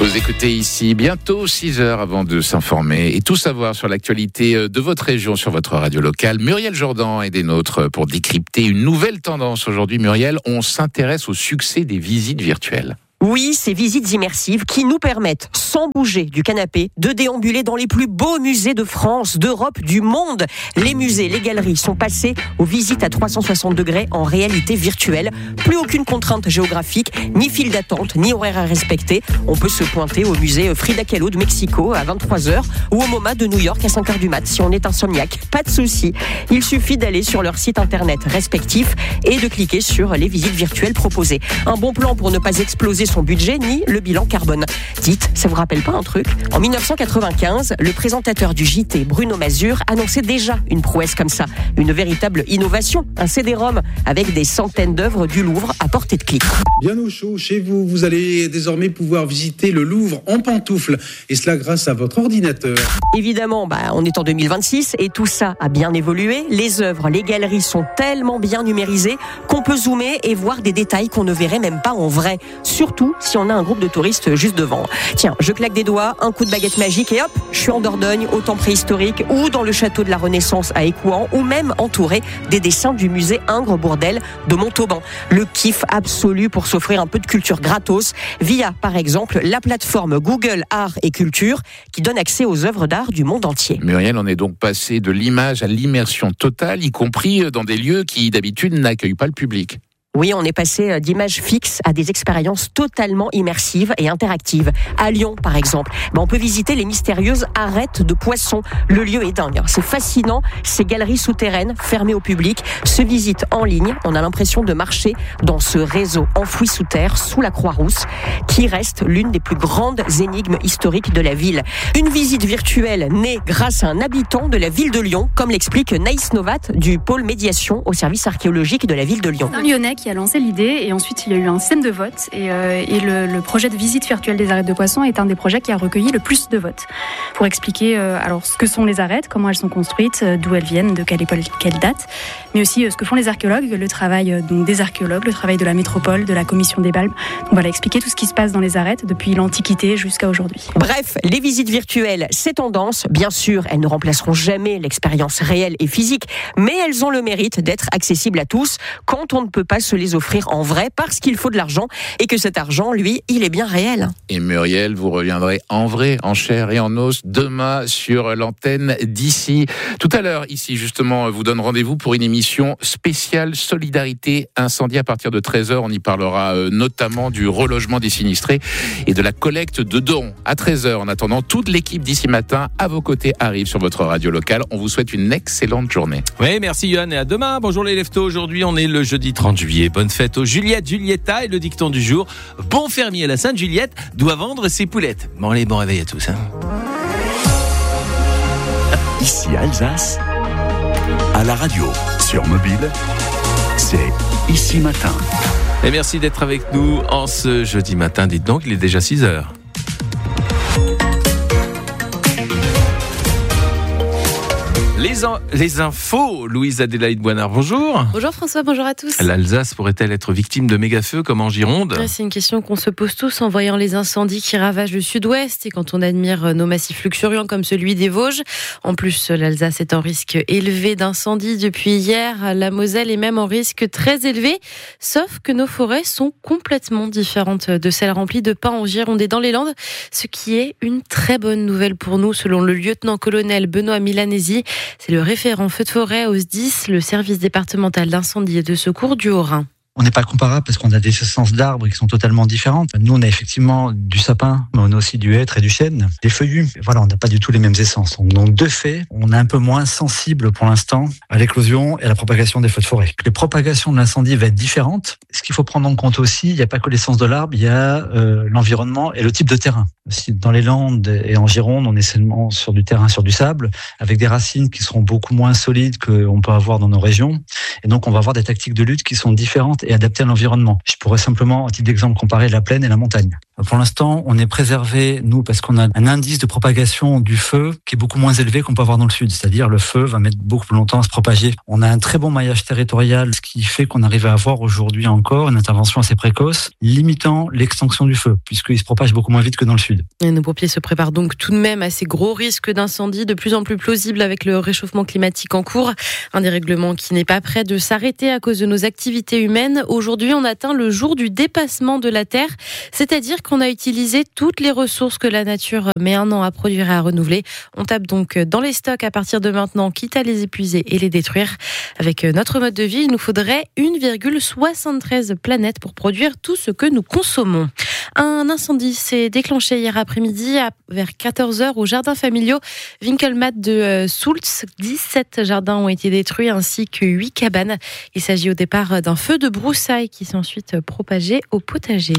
Vous écoutez ici bientôt 6h avant de s'informer et tout savoir sur l'actualité de votre région sur votre radio locale. Muriel Jourdan est des nôtres pour décrypter une nouvelle tendance. Aujourd'hui, Muriel, on s'intéresse au succès des visites virtuelles. Oui, ces visites immersives qui nous permettent, sans bouger du canapé, de déambuler dans les plus beaux musées de France, d'Europe, du monde. Les musées, les galeries sont passés aux visites à 360 degrés en réalité virtuelle. Plus aucune contrainte géographique, ni file d'attente, ni horaire à respecter. On peut se pointer au musée Frida Kahlo de Mexico à 23h ou au MoMA de New York à 5h du mat si on est insomniaque. Pas de souci. Il suffit d'aller sur leur site internet respectif et de cliquer sur les visites virtuelles proposées. Un bon plan pour ne pas exploser son budget ni le bilan carbone. Dites, ça vous rappelle pas un truc ? En 1995, le présentateur du JT, Bruno Mazur, annonçait déjà une prouesse comme ça. Une véritable innovation, un CD-ROM avec des centaines d'œuvres du Louvre à portée de clic. Bien au chaud chez vous, vous allez désormais pouvoir visiter le Louvre en pantoufles. Et cela grâce à votre ordinateur. Évidemment, on est en 2026 et tout ça a bien évolué. Les œuvres, les galeries sont tellement bien numérisées qu'on peut zoomer et voir des détails qu'on ne verrait même pas en vrai. Surtout si on a un groupe de touristes juste devant. Tiens, je claque des doigts, un coup de baguette magique et hop, je suis en Dordogne, au temps préhistorique ou dans le château de la Renaissance à Écouen ou même entouré des dessins du musée Ingres-Bourdelle de Montauban. Le kiff absolu pour s'offrir un peu de culture gratos via, par exemple, la plateforme Google Art et Culture qui donne accès aux œuvres d'art du monde entier. Muriel, on est donc passé de l'image à l'immersion totale, y compris dans des lieux qui d'habitude n'accueillent pas le public. Oui, on est passé d'images fixes à des expériences totalement immersives et interactives. À Lyon, par exemple, on peut visiter les mystérieuses arêtes de poissons. Le lieu est dingue, c'est fascinant. Ces galeries souterraines, fermées au public, se visitent en ligne. On a l'impression de marcher dans ce réseau enfoui sous terre, sous la Croix-Rousse, qui reste l'une des plus grandes énigmes historiques de la ville. Une visite virtuelle née grâce à un habitant de la ville de Lyon, comme l'explique Naïs Novat du pôle médiation au service archéologique de la ville de Lyon. Un Lyonnais qui a lancé l'idée et ensuite il y a eu un système de vote et le projet de visite virtuelle des arêtes de poissons est un des projets qui a recueilli le plus de votes pour expliquer alors ce que sont les arêtes, comment elles sont construites, d'où elles viennent, de quelle époque, quelle date, mais aussi ce que font les archéologues, le travail donc des archéologues, le travail de la métropole, de la commission des Balbes. Donc voilà, expliquer tout ce qui se passe dans les arêtes depuis l'Antiquité jusqu'à aujourd'hui. Bref, les visites virtuelles, c'est tendance. Bien sûr, elles ne remplaceront jamais l'expérience réelle et physique, mais elles ont le mérite d'être accessibles à tous quand on ne peut pas se les offrir en vrai parce qu'il faut de l'argent et que cet argent, lui, il est bien réel. Et Muriel, vous reviendrez en vrai, en chair et en os demain sur l'antenne d'ici. Tout à l'heure, ici, justement, vous donne rendez-vous pour une émission spéciale Solidarité Incendie à partir de 13h. On y parlera notamment du relogement des sinistrés et de la collecte de dons à 13h. En attendant, toute l'équipe d'ici matin à vos côtés arrive sur votre radio locale. On vous souhaite une excellente journée. Oui, merci Yohan et à demain. Bonjour les leftos. Aujourd'hui, on est le jeudi 30 juillet. Bonne fête aux Juliette, Julietta et le dicton du jour. Bon fermier, la Sainte Juliette doit vendre ses poulettes. Bon, allez, bon réveil à tous. Ici Alsace, à la radio, sur mobile, c'est Ici Matin. Et merci d'être avec nous en ce jeudi matin. Dites donc, il est déjà 6h. Les infos, Louise Adélaïde Boinard, bonjour. Bonjour François, bonjour à tous. L'Alsace pourrait-elle être victime de méga-feux comme en Gironde ? C'est une question qu'on se pose tous en voyant les incendies qui ravagent le sud-ouest et quand on admire nos massifs luxuriants comme celui des Vosges. En plus, l'Alsace est en risque élevé d'incendie depuis hier. La Moselle est même en risque très élevé, sauf que nos forêts sont complètement différentes de celles remplies de pins en Gironde et dans les Landes, ce qui est une très bonne nouvelle pour nous, selon le lieutenant-colonel Benoît Milanesi. C'est le référent feu de forêt au SDIS, le service départemental d'incendie et de secours du Haut-Rhin. On n'est pas comparable parce qu'on a des essences d'arbres qui sont totalement différentes. Nous, on a effectivement du sapin, mais on a aussi du hêtre et du chêne, des feuillus. Voilà, on n'a pas du tout les mêmes essences. Donc, de fait, on est un peu moins sensible pour l'instant à l'éclosion et à la propagation des feux de forêt. Les propagations de l'incendie vont être différentes. Ce qu'il faut prendre en compte aussi, il n'y a pas que l'essence de l'arbre, il y a l'environnement et le type de terrain. Si dans les Landes et en Gironde, on est seulement sur du terrain, sur du sable, avec des racines qui seront beaucoup moins solides qu'on peut avoir dans nos régions. Et donc, on va avoir des tactiques de lutte qui sont différentes et adapté à l'environnement. Je pourrais simplement, à titre d'exemple, comparer la plaine et la montagne. Pour l'instant, on est préservé, nous, parce qu'on a un indice de propagation du feu qui est beaucoup moins élevé qu'on peut avoir dans le sud. C'est-à-dire, le feu va mettre beaucoup plus longtemps à se propager. On a un très bon maillage territorial, ce qui fait qu'on arrive à avoir aujourd'hui encore une intervention assez précoce, limitant l'extinction du feu, puisqu'il se propage beaucoup moins vite que dans le sud. Et nos pompiers se préparent donc tout de même à ces gros risques d'incendie de plus en plus plausibles avec le réchauffement climatique en cours. Un dérèglement qui n'est pas prêt de s'arrêter à cause de nos activités humaines. Aujourd'hui, on atteint le jour du dépassement de la Terre, c'est-à-dire qu'on a utilisé toutes les ressources que la nature met un an à produire et à renouveler. On tape donc dans les stocks à partir de maintenant, quitte à les épuiser et les détruire. Avec notre mode de vie, il nous faudrait 1,73 planètes pour produire tout ce que nous consommons. Un incendie s'est déclenché hier après-midi vers 14h au jardin familiaux Winkelmat de Soultz. 17 jardins ont été détruits ainsi que 8 cabanes. Il s'agit au départ d'un feu de broussailles qui s'est ensuite propagé au potager.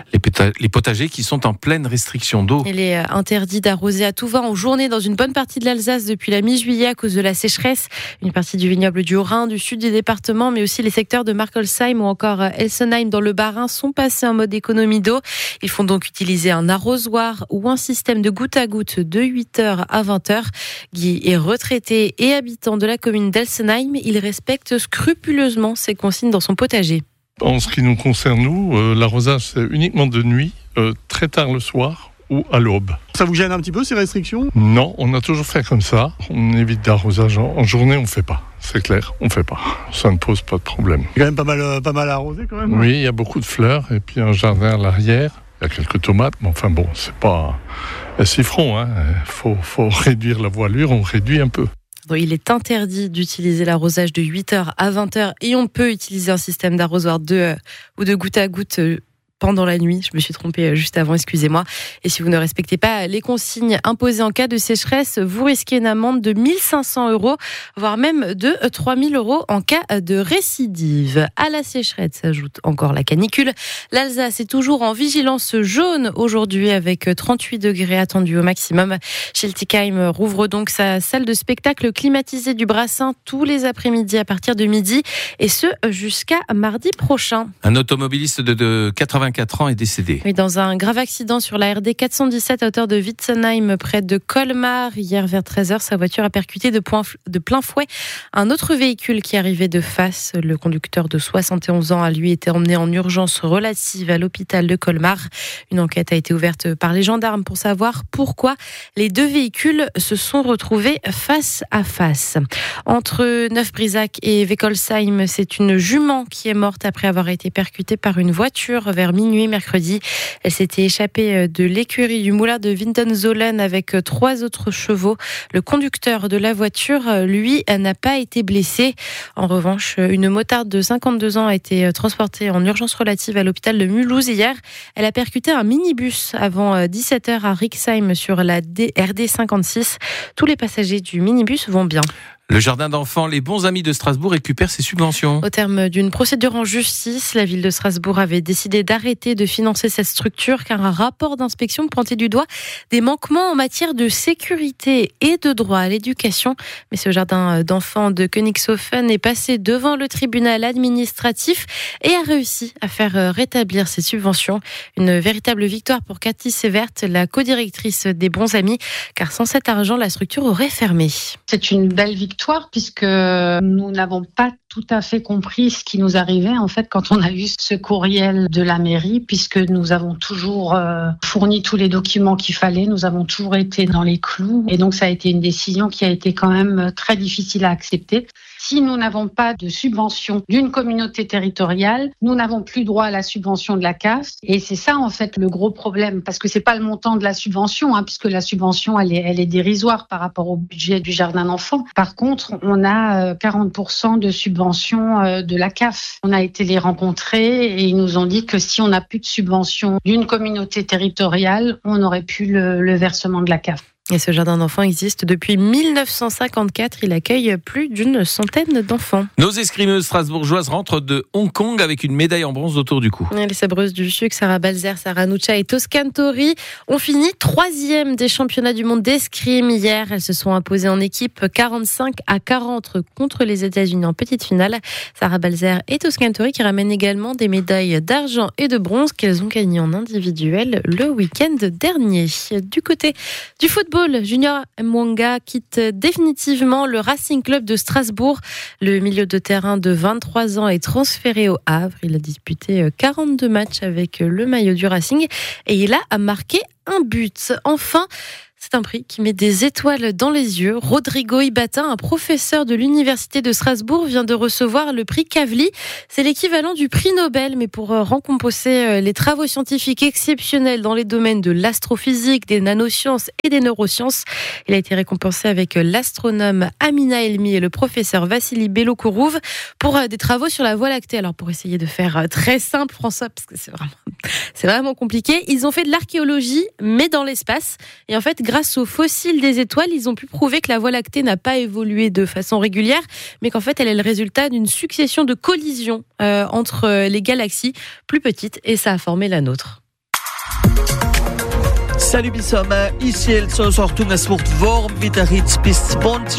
Les potagers qui sont en pleine restriction d'eau. Il est interdit d'arroser à tout va en journée dans une bonne partie de l'Alsace depuis la mi-juillet à cause de la sécheresse. Une partie du vignoble du Haut-Rhin, du sud du département, mais aussi les secteurs de Markolsheim ou encore Elsenheim dans le Bas-Rhin sont passés en mode économie d'eau. Ils font donc utiliser un arrosoir ou un système de goutte à goutte de 8h à 20h. Guy est retraité et habitant de la commune d'Elsenheim. Il respecte scrupuleusement ses consignes dans son potager. En ce qui nous concerne, nous, l'arrosage, c'est uniquement de nuit, très tard le soir ou à l'aube. Ça vous gêne un petit peu ces restrictions ? Non, on a toujours fait comme ça. On évite d'arrosage en journée, on ne fait pas. C'est clair, on ne fait pas. Ça ne pose pas de problème. Il y a quand même pas mal à arroser quand même. Oui, il y a beaucoup de fleurs et puis un jardin à l'arrière. Il y a quelques tomates, mais enfin bon, c'est pas un cifron. Faut réduire la voilure, on réduit un peu. Il est interdit d'utiliser l'arrosage de 8h à 20h et on peut utiliser un système d'arrosoir ou de goutte à goutte pendant la nuit. Je me suis trompée juste avant, excusez-moi. Et si vous ne respectez pas les consignes imposées en cas de sécheresse, vous risquez une amende de 1 500 €, voire même de 3 000 € en cas de récidive. À la sécheresse s'ajoute encore la canicule. L'Alsace est toujours en vigilance jaune aujourd'hui avec 38 degrés attendus au maximum. Schiltigheim rouvre donc sa salle de spectacle climatisée du Brassin tous les après-midi à partir de midi et ce jusqu'à mardi prochain. Un automobiliste de 84 ans est décédé. Oui, dans un grave accident sur la RD 417 à hauteur de Witzenheim près de Colmar. Hier vers 13h, sa voiture a percuté de plein fouet un autre véhicule qui arrivait de face. Le conducteur de 71 ans a lui été emmené en urgence relative à l'hôpital de Colmar. Une enquête a été ouverte par les gendarmes pour savoir pourquoi les deux véhicules se sont retrouvés face à face. Entre Neuf-Brisach et Weckolsheim, c'est une jument qui est morte après avoir été percutée par une voiture vers minuit mercredi. Elle s'était échappée de l'écurie du moulin de Windenzolen avec 3 autres chevaux. Le conducteur de la voiture, lui, n'a pas été blessé. En revanche, une motarde de 52 ans a été transportée en urgence relative à l'hôpital de Mulhouse hier. Elle a percuté un minibus avant 17h à Rixheim sur la RD 56. Tous les passagers du minibus vont bien. Le jardin d'enfants Les Bons Amis de Strasbourg récupère ses subventions. Au terme d'une procédure en justice, la ville de Strasbourg avait décidé d'arrêter de financer cette structure car un rapport d'inspection pointait du doigt des manquements en matière de sécurité et de droit à l'éducation. Mais ce jardin d'enfants de Königshofen est passé devant le tribunal administratif et a réussi à faire rétablir ses subventions. Une véritable victoire pour Cathy Severt, la codirectrice des Bons Amis, car sans cet argent, la structure aurait fermé. C'est une belle victoire puisque nous n'avons pas tout à fait compris ce qui nous arrivait en fait quand on a eu ce courriel de la mairie, puisque nous avons toujours fourni tous les documents qu'il fallait, nous avons toujours été dans les clous et donc ça a été une décision qui a été quand même très difficile à accepter. Si nous n'avons pas de subvention d'une communauté territoriale, nous n'avons plus droit à la subvention de la CAF. Et c'est ça, en fait, le gros problème. Parce que c'est pas le montant de la subvention, puisque la subvention, elle est dérisoire par rapport au budget du jardin d'enfants. Par contre, on a 40% de subvention de la CAF. On a été les rencontrer et ils nous ont dit que si on n'a plus de subvention d'une communauté territoriale, on n'aurait plus le versement de la CAF. Et ce jardin d'enfants existe depuis 1954. Il accueille plus d'une centaine d'enfants. Nos escrimeuses strasbourgeoises rentrent de Hong Kong avec une médaille en bronze autour du cou. Les sabreuses du sucre, Sarah Balzer, Sarah Nuccia et Toscantori ont fini 3e des championnats du monde d'escrime hier. Elles se sont imposées en équipe 45-40 contre les États-Unis en petite finale. Sarah Balzer et Toscantori qui ramènent également des médailles d'argent et de bronze qu'elles ont gagnées en individuel le week-end dernier. Du côté du football, Junior Mwanga quitte définitivement le Racing Club de Strasbourg. Le milieu de terrain de 23 ans est transféré au Havre. Il a disputé 42 matchs avec le maillot du Racing et il a marqué un but. Enfin, c'est un prix qui met des étoiles dans les yeux. Rodrigo Ibata, un professeur de l'Université de Strasbourg, vient de recevoir le prix Kavli. C'est l'équivalent du prix Nobel, mais pour récompenser les travaux scientifiques exceptionnels dans les domaines de l'astrophysique, des nanosciences et des neurosciences. Il a été récompensé avec l'astronome Amina Elmi et le professeur Vassili Belokourouv pour des travaux sur la Voie lactée. Alors pour essayer de faire très simple, François, parce que c'est vraiment compliqué, ils ont fait de l'archéologie, mais dans l'espace. Et en fait, grâce aux fossiles des étoiles, ils ont pu prouver que la Voie lactée n'a pas évolué de façon régulière, mais qu'en fait, elle est le résultat d'une succession de collisions entre les galaxies plus petites, et ça a formé la nôtre. Salut Bissom, ici El Sortung es wordt warm, wieder Hitz bis 20